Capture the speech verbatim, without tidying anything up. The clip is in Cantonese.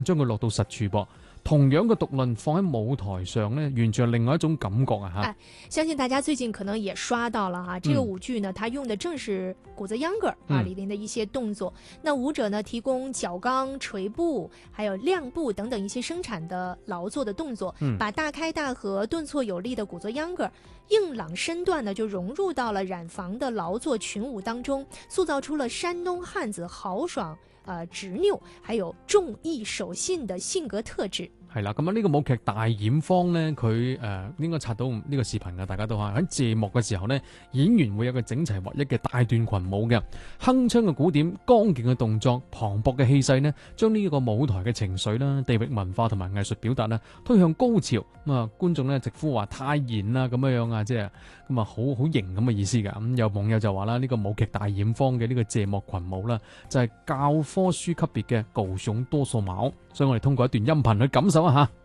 將佢落到實處噃。同樣嘅獨論放喺舞台上呢，完全係另外一種感覺啊！ 哎，相信大家最近可能也刷到了哈，這個舞劇呢，它用的正是谷子秧歌啊、嗯、裏面的一些動作。那舞者呢，提供絞鋼、捶布，還有亮布等等一些生產的勞作的動作，嗯、把大開大合、頓挫有力的谷子秧歌硬朗身段呢，就融入到了染坊的勞作群舞當中，塑造出了山東漢子豪爽、呃執拗，還有重義守信的性格特質。 係啦，咁啊呢個舞劇大染坊呢，佢誒、呃、應該刷到呢個視頻嘅，大家都係喺謝幕嘅時候呢，演員會有個整齊劃一嘅大段群舞嘅，鏗鏘嘅鼓點、剛勁嘅動作、磅礴嘅氣勢呢，將呢個舞台嘅情緒啦、地域文化同埋藝術表達呢推向高潮。咁啊，觀眾呢直呼話太燃啦咁樣樣啊，即係咁啊好好型咁嘅意思㗎。咁有網友就話啦，呢個舞劇大染坊嘅呢個謝幕群舞啦，就係教科書級別嘅高雄多數矛。所以我哋通過一段音頻去感受一下。